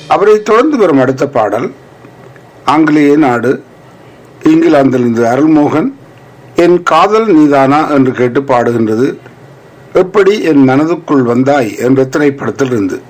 அவரை தொடர்ந்து வரும் அடுத்த பாடல் ஆங்கிலேய நாடு இங்கிலாந்திலிருந்து அருள்மோகன் என் காதல் நீதானா என்று கேட்டு பாடுகின்றது. எப்படி என் மனதுக்குள் வந்தாய் என்ற திரைப்படத்தில் இருந்து